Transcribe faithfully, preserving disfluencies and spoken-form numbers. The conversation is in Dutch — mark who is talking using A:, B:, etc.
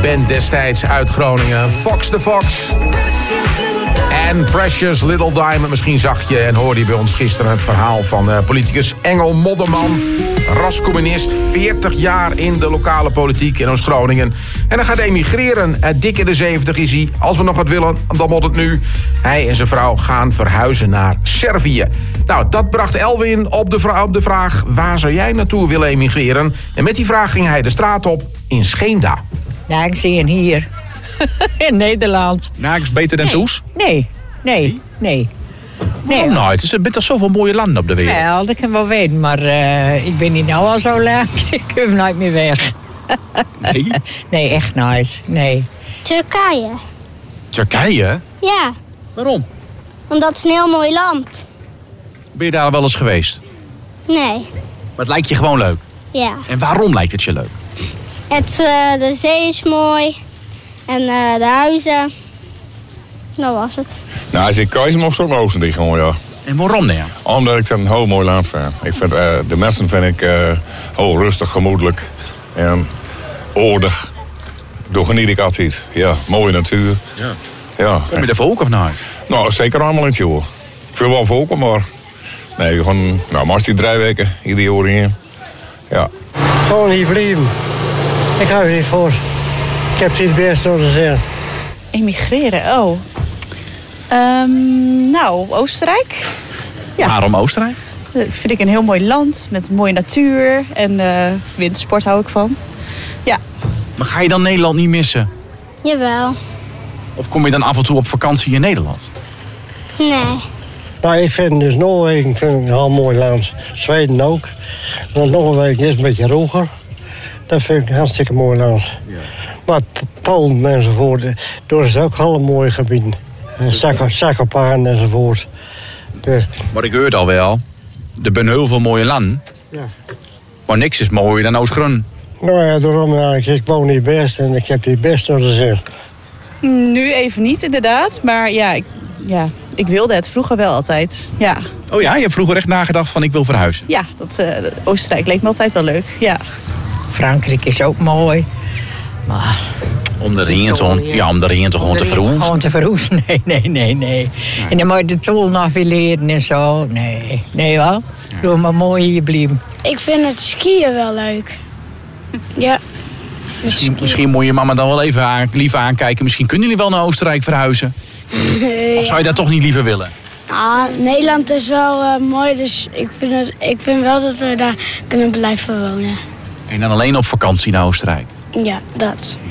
A: band destijds uit Groningen. Fox the Fox. En Precious Little Diamond. Misschien zag je en hoorde je bij ons gisteren het verhaal van uh, politicus Engel Modderman. Rascommunist, veertig jaar in de lokale politiek in Oost-Groningen. En hij gaat emigreren. Uh, dik in de zeventig is hij. Als we nog wat willen, dan moet het nu. Hij en zijn vrouw gaan verhuizen naar Servië. Nou, dat bracht Elwin op de, vra- op de vraag... waar zou jij naartoe willen emigreren? En met die vraag ging hij de straat op in Scheemda.
B: Ja, ik zie hem hier. In Nederland.
C: Nergens beter dan
B: nee.
C: Soes?
B: Nee, nee, nee.
C: Waarom
B: nee,
C: nooit? Er bent toch zoveel mooie landen op de wereld?
B: Wel, dat kan wel weten, maar uh, ik ben niet nou al zo lang. Ik hoef nooit meer weg.
C: Nee?
B: Nee, echt nice. Nee.
D: Turkije.
C: Turkije?
D: Ja,
C: Waarom?
D: omdat het een heel mooi land.
C: Ben je daar wel eens geweest?
D: Nee,
C: Maar het lijkt je gewoon leuk.
D: ja.
C: En waarom lijkt het je leuk?
D: Het, uh, de zee is mooi. En uh, de huizen. Dat was het.
E: Nou, als ik keuze mocht, zou ik naar Oostenrijk gewoon, ja.
C: En waarom nou?
E: Omdat ik het een heel mooi land vind. Ik vind uh, de mensen vind ik uh, heel rustig, gemoedelijk en oordig. Daar geniet ik altijd. Ja, mooie natuur.
C: Ja.
E: Ja.
C: Kom je er voor ook of nooit?
E: Nou, zeker allemaal in het jaar. Ik wil wel volken, maar nee, gewoon, nou, maar die drie weken ieder jaar hier. Ja.
F: Gewoon hier blijven. Ik hou er niet voor. Ik heb het best door de zin.
G: Emigreren, oh. Um, nou, Oostenrijk. Ja.
C: Waarom Oostenrijk?
G: Dat vind ik een heel mooi land met mooie natuur. En uh, wintersport hou ik van. Ja.
C: Maar ga je dan Nederland niet missen?
D: Jawel.
C: Of kom je dan af en toe op vakantie in Nederland?
D: Nee.
F: Nou, ik vind dus Noorwegen vind ik een heel mooi land. Zweden ook. Want Noorwegen is een beetje roger. Dat vind ik een hartstikke mooi land. Ja. Maar Polen enzovoort, daar is ook hele mooie gebieden. Zakopaan enzovoort. Dus.
C: Maar ik hoorde al wel, er zijn heel veel mooie landen.
F: Ja.
C: Maar niks is mooier dan Oost-Groningen.
F: Nou ja, daarom, nou, ik woon hier best en ik heb hier best door de zin.
G: Nu even niet, inderdaad. Maar ja ik, ja, ik wilde het vroeger wel altijd. Ja,
C: Oh ja, je hebt vroeger echt nagedacht van ik wil verhuizen.
G: ja dat, uh, Oostenrijk leek me altijd wel leuk. Ja.
B: Frankrijk is ook mooi. Maar
C: Om de ringen te, ja, om de ringen te gewoon te verroeren.
B: Gewoon te verroezen, nee, nee, nee, nee. En dan moet je de tol nog weer leren en zo. Nee, nee wel. Doe maar mooi hier blijven.
D: Ik vind het skiën wel leuk. Ja.
C: Misschien, misschien moet je mama dan wel even aan, liever aankijken. Misschien kunnen jullie wel naar Oostenrijk verhuizen. Of zou je dat toch niet liever willen?
D: Ah, Nederland is wel uh, mooi, dus ik vind, het, ik vind wel dat we daar kunnen blijven wonen.
C: En dan alleen op vakantie naar Oostenrijk.
D: Ja, dat.